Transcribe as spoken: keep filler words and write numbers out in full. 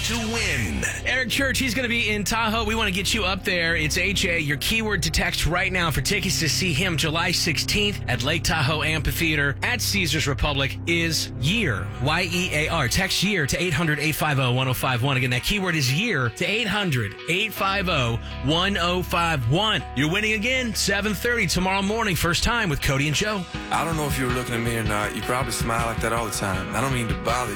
to win. Eric Church, he's going to be in Tahoe. We want to get you up there. It's H A. Your keyword to text right now for tickets to see him July sixteenth at Lake Tahoe Amphitheater at Caesars Republic is year. Y E A R. Text year to eight hundred, eight five zero, one zero five one. Again, that keyword is year to eight hundred, eight five zero, one zero five one. You're winning again, seven thirty tomorrow morning. First time with Cody and Joe. I don't know if you were looking at me or not. You probably smile like that all the time. I don't mean to bother you.